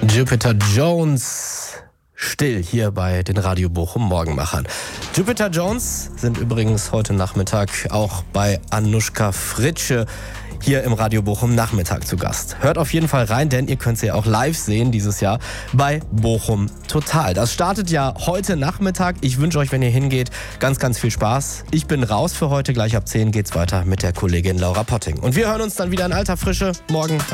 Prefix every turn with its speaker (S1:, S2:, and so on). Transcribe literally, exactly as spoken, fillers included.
S1: Jupiter Jones still hier bei den Radio Bochum Morgenmachern. Jupiter Jones sind übrigens heute Nachmittag auch bei Anuschka Fritsche hier im Radio Bochum Nachmittag zu Gast. Hört auf jeden Fall rein, denn ihr könnt sie ja auch live sehen dieses Jahr bei Bochum Total. Das startet ja heute Nachmittag. Ich wünsche euch, wenn ihr hingeht, ganz, ganz viel Spaß. Ich bin raus für heute. Gleich ab zehn geht's weiter mit der Kollegin Laura Potting. Und wir hören uns dann wieder in alter Frische morgen.